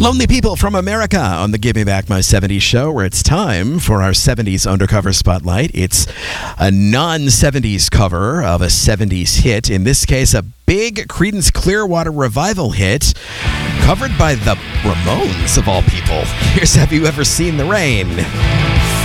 Lonely People from America on the Give Me Back My 70s show, where it's time for our 70s Undercover Spotlight. It's a non-70s cover of a 70s hit. In this case, a big Creedence Clearwater Revival hit covered by the Ramones, of all people. Here's Have You Ever Seen the Rain?